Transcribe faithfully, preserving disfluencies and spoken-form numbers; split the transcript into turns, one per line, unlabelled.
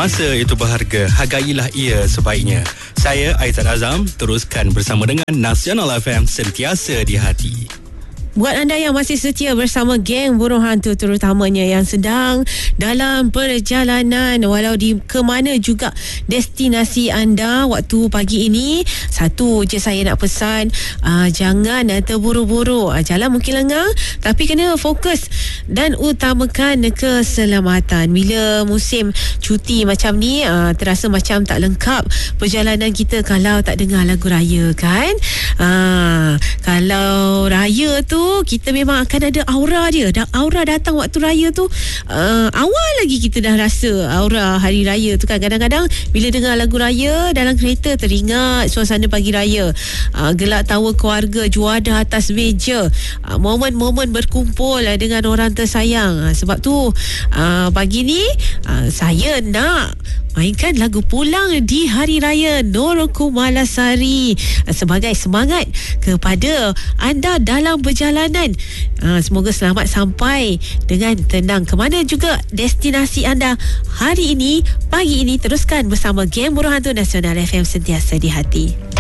Masa itu berharga, hargailah ia sebaiknya. Saya Aizat Azam, teruskan bersama dengan Nasional F M, sentiasa di hati.
Buat anda yang masih setia bersama geng Burung Hantu, terutamanya yang sedang dalam perjalanan walau di ke mana juga destinasi anda waktu pagi ini, satu je saya nak pesan, uh, jangan uh, terburu-buru. Uh, jalan mungkin lengang tapi kena fokus dan utamakan keselamatan. Bila musim cuti macam ni, uh, terasa macam tak lengkap perjalanan kita kalau tak dengar lagu raya kan. Uh, kalau raya tu kita memang akan ada aura dia. Dan aura datang waktu raya tu, uh, awal lagi kita dah rasa aura hari raya tu kan. Kadang-kadang bila dengar lagu raya dalam kereta, teringat suasana pagi raya, uh, gelak tawa keluarga, juadah atas meja, uh, momen-momen berkumpul uh, dengan orang tersayang. Uh, sebab tu uh, pagi ni uh, saya nak mainkan lagu Pulang di Hari Raya Nor Kumalasari sebagai semangat kepada anda dalam perjalanan. Semoga selamat sampai dengan tenang ke mana juga destinasi anda hari ini, pagi ini. Teruskan bersama geng Burung Hantu Nasional F M, sentiasa di hati.